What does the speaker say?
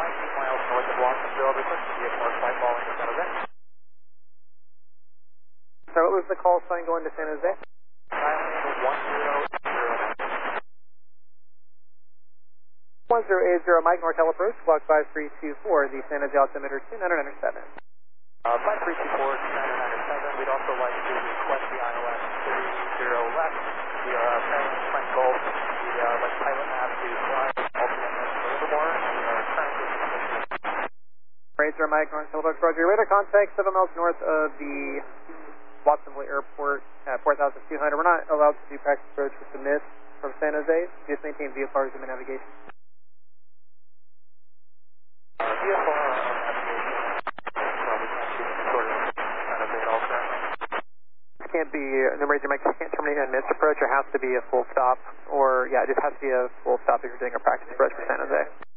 miles north of Watsonville, request to be a car flight following to San Jose. So what was the call sign going to San Jose? Island 1080. 1080 Mike, Nortel approach, squawk 5324, the San Jose altimeter 2907. 5324, 2907. We'd also like to request the ILS 30 left. We are paralleling Frank Gulf. We like pilot map to fly ultimately to Livermore. We are currently Razor Mike, North Televox, Roger. Radar contact 7 miles north of the Watsonville Airport at 4,200. We're not allowed to do practice approach with the mist from San Jose. Just maintain VFR zoom and navigation. VFR navigation. Probably can't shoot any sort of kind of at all currently. Can't be, the Razor Mike can't terminate a mist approach. There has to be a full stop, or yeah, it just has to be a full stop if you're doing a practice approach for San Jose.